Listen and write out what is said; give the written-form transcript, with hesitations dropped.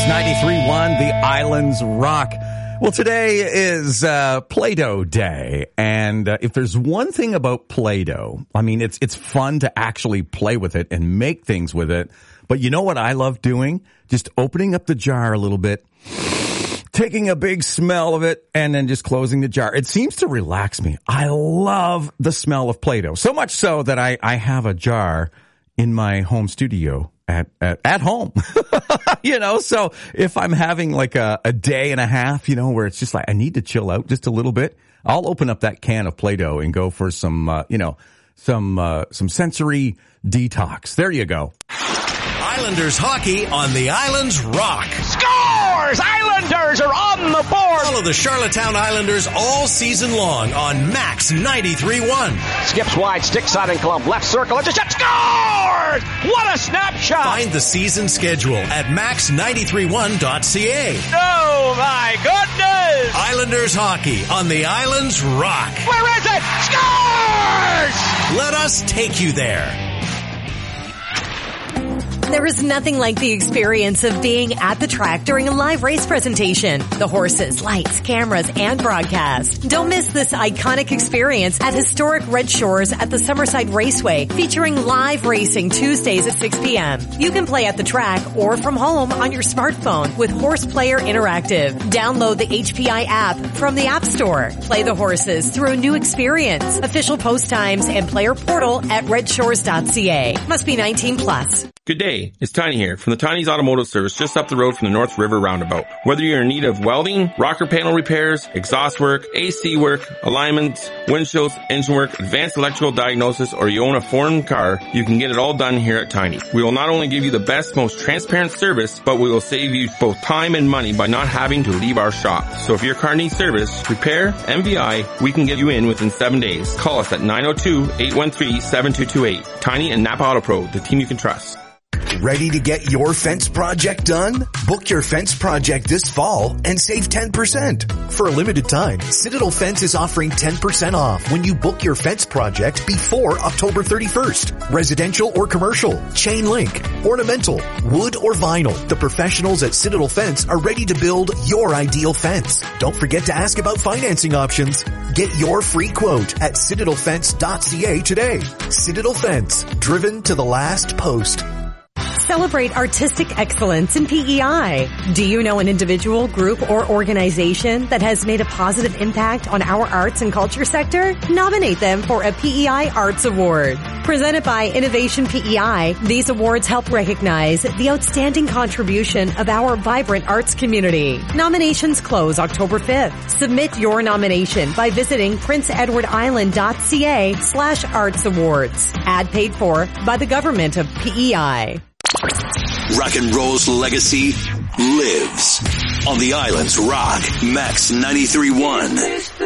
93.1, the Islands Rock. Well, today is Play-Doh Day, and if there's one thing about Play-Doh, I mean, it's fun to actually play with it and make things with it. But you know what I love doing? Just opening up the jar a little bit, taking a big smell of it, and then just closing the jar. It seems to relax me. I love the smell of Play-Doh, so much so that I have a jar in my home studio at home. You know, so if I'm having like a day and a half, you know, where it's just like I need to chill out just a little bit, I'll open up that can of Play-Doh and go for some sensory detox. There you go. Islanders hockey on the Islands Rock. Scores! Islanders are on the board! Follow the Charlottetown Islanders all season long on Max 93.1. Skips wide, sticks side and clump, left circle, it's a shot, scores! What a snapshot! Find the season schedule at max931.ca. Oh my goodness! Islanders hockey on the Islands Rock. Where is it? Scores! Let us take you there. There is nothing like the experience of being at the track during a live race presentation. The horses, lights, cameras, and broadcast. Don't miss this iconic experience at historic Red Shores at the Summerside Raceway, featuring live racing Tuesdays at 6 p.m. You can play at the track or from home on your smartphone with Horse Player Interactive. Download the HPI app from the App Store. Play the horses through a new experience. Official post times and player portal at redshores.ca. Must be 19 plus. Good day, it's Tiny here from the Tiny's Automotive Service just up the road from the North River Roundabout. Whether you're in need of welding, rocker panel repairs, exhaust work, AC work, alignments, windshields, engine work, advanced electrical diagnosis, or you own a foreign car, you can get it all done here at Tiny. We will not only give you the best, most transparent service, but we will save you both time and money by not having to leave our shop. So if your car needs service, repair, MVI, we can get you in within 7 days. Call us at 902-813-7228. Tiny and Napa Auto Pro, the team you can trust. Ready to get your fence project done? Book your fence project this fall and save 10%. For a limited time, Citadel Fence is offering 10% off when you book your fence project before October 31st. Residential or commercial, chain link, ornamental, wood or vinyl. The professionals at Citadel Fence are ready to build your ideal fence. Don't forget to ask about financing options. Get your free quote at citadelfence.ca today. Citadel Fence, driven to the last post. Celebrate artistic excellence in PEI. Do you know an individual, group, or organization that has made a positive impact on our arts and culture sector? Nominate them for a PEI Arts Award. Presented by Innovation PEI, these awards help recognize the outstanding contribution of our vibrant arts community. Nominations close October 5th. Submit your nomination by visiting princeedwardisland.ca/arts awards. Ad paid for by the government of PEI. Rock and roll's legacy lives on the Islands Rock. Max 93.1.